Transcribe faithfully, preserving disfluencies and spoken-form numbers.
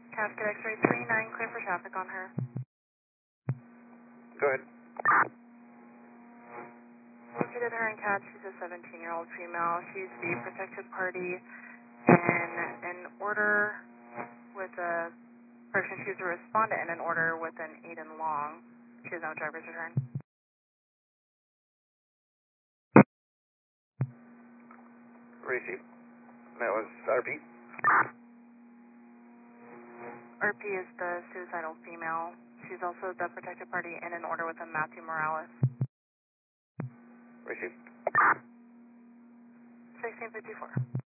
Casket X-ray three nine, clear for traffic on her. Go ahead. Located her in C A D. She's a seventeen-year-old female. She's the protected party in an order with a, correction, she's a respondent in an order with an Aiden Long. She has no driver's return. Receive. That was R P. R P is the suicidal female. She's also the protected party in an order with a Matthew Morales. Receive. sixteen fifty-four.